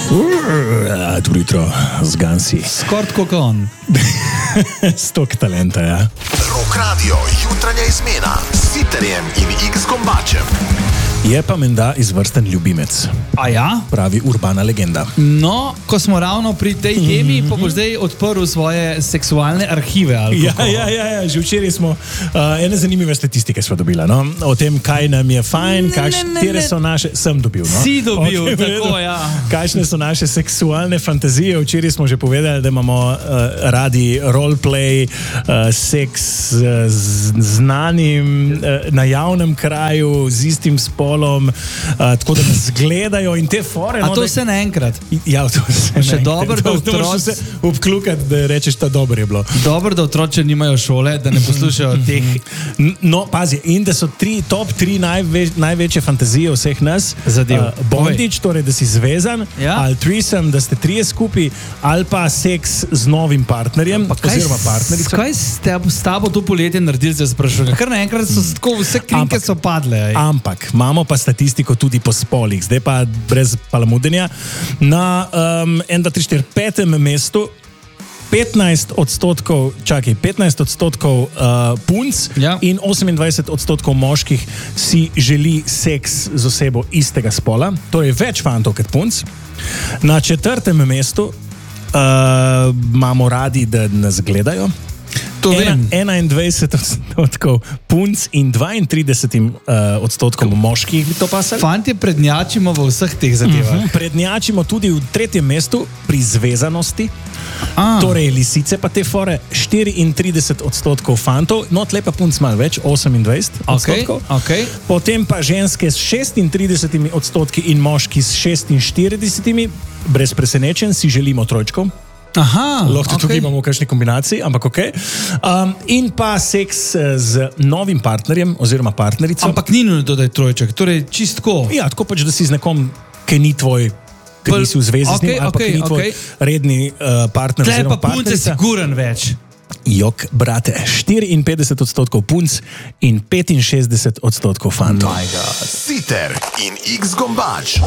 Jutro z Gansi. Skort kot on. Stok talenta, ja. Rock Radio, jutranja izmena s Siterjem in X-Gombačem. Je pa menda izvrsten ljubimec. A ja? Pravi urbana legenda. No, ko smo ravno pri tej temi, pa boš zdaj odprl svoje seksualne arhive. Ja, že včeraj smo ene zanimive statistike sva dobila, no? O tem, kaj nam je fajn, katere so naše... Sem dobil, no? Si dobil, okay, tako, ja. Kakšne so naše seksualne fantazije. Včeraj smo že povedali, da imamo radi roleplay, seks z znanim, na javnem kraju, z istim spolom, tako da nas gledajo in te fore. A to vse naenkrat? Ja, to vse še dobro, da otroci obklukati, da rečeš, da dobro je bilo. Dobro, da otroci nimajo šole, da ne poslušajo teh. No, pazi, in da so top 3 največje fantazije vseh nas. Bondage, torej, da si zvezan, ja? Ali threesome, da ste trije skupaj, ali pa seks z novim partnerjem, oziroma partnerico. Kaj s tabo to poletje naredili, se sprašujem? Kar naenkrat so tako, vse krinke so padle. Ampak, imamo pa statistiko tudi po spolih, zdaj pa brez palamudenja. Na 1, 2, 3, 4, 5. mestu 15% punc, ja, in 28% moških si želi seks z osebo istega spola, torej več fantov kot punc. Na 4. mestu imamo radi, da nas gledajo. 21% punc in 32% moških bi to pasali. Fantje prednjačimo v vseh teh zadevah. Prednjačimo tudi v 3. mestu pri zvezanosti. Torej lisice pa te fore, 34% fantov, no tle pa punc malo več, 28%. Okay. Potem pa ženske s 36% in moški s 46%, brez presenečenj, si želimo trojčkov. Aha, lahko tudi imamo v kakšni kombinaciji, ampak ok. In pa seks z novim partnerjem oziroma partnerico. Ampak ni nujno, da je trojček, torej čistko. Ja, tako pač, da si z nekom, ki ni tvoj, ki nisi v zvezi z njim, ali pa ki ni tvoj redni partner oziroma partnerica. Punce siguren več. Jok, brate, 54% punc in 65% fantov. Siter in X-Gombač.